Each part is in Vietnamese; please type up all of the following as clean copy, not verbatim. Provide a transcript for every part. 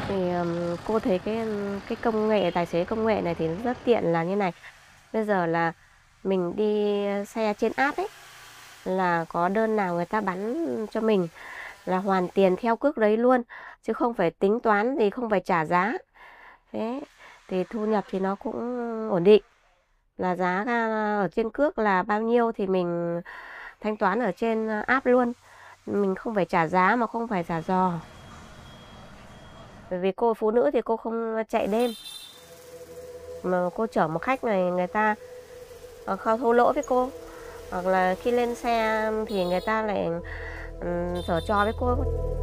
Thì, cô thấy cái công nghệ tài xế công nghệ này thì nó rất tiện là như này. Bây giờ là mình đi xe trên app ấy, là có đơn nào người ta bán cho mình là hoàn tiền theo cước đấy luôn, chứ không phải tính toán gì, không phải trả giá. Thế thì thu nhập thì nó cũng ổn định, là giá ở trên cước là bao nhiêu thì mình thanh toán ở trên app luôn. Mình không phải trả giá mà không phải trả giò. Bởi vì cô phụ nữ thì cô không chạy đêm. Mà cô chở một khách này người ta không thua lỗ với cô. Hoặc là khi lên xe thì người ta lại giở trò với cô.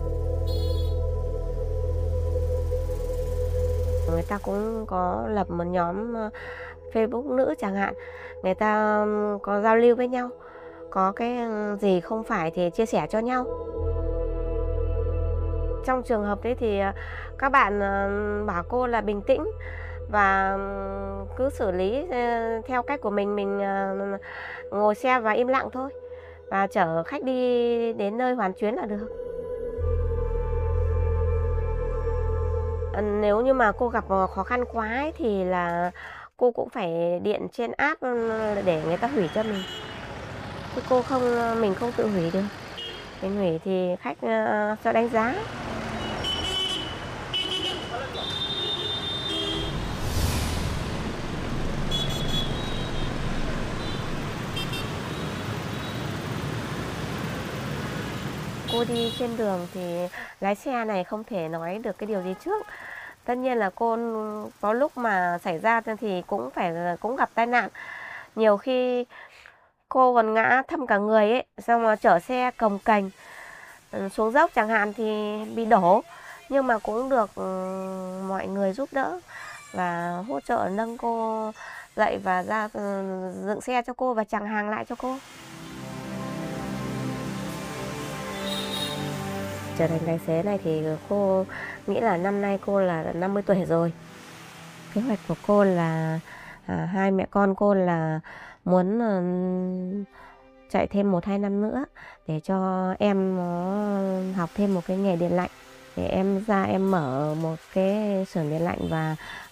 Người ta cũng có lập một nhóm Facebook nữ chẳng hạn. Người ta có giao lưu với nhau. Có cái gì không phải thì chia sẻ cho nhau. Trong trường hợp đấy thì các bạn bảo cô là bình tĩnh và cứ xử lý theo cách của mình ngồi xe và im lặng thôi, và chở khách đi đến nơi hoàn chuyến là được. Nếu như mà cô gặp khó khăn quá ấy, thì là cô cũng phải điện trên app để người ta hủy cho mình. Chứ mình không tự hủy được. Mình hủy thì khách cho đánh giá. Cô đi trên đường thì lái xe này không thể nói được cái điều gì trước. Tất nhiên là cô có lúc mà xảy ra thì cũng gặp tai nạn. Nhiều khi cô còn ngã thâm cả người ấy, xong rồi chở xe cồng kềnh xuống dốc chẳng hạn thì bị đổ. Nhưng mà cũng được mọi người giúp đỡ và hỗ trợ nâng cô dậy và ra dựng xe cho cô và chằng hàng lại cho cô. Trở thành tài xế này thì cô nghĩ là năm nay cô là 50 tuổi rồi. Kế hoạch của cô là hai mẹ con cô là muốn chạy thêm 1-2 năm nữa để cho em nó học thêm một cái nghề điện lạnh, để em ra em mở một cái xưởng điện lạnh và